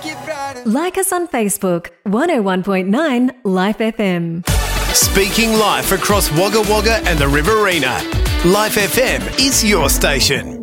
Like us on Facebook, 101.9 Life FM. Speaking live across Wagga Wagga and the Riverina. Life FM is your station.